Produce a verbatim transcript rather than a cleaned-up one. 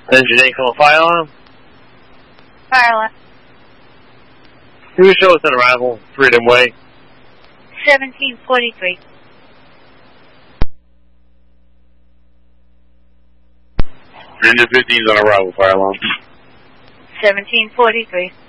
Engine eight, come on, fire alarm. Fire alarm. Can you show us an arrival, Freedom Way? seventeen forty-three. Engine fifteen is on arrival, fire alarm. seventeen forty-three.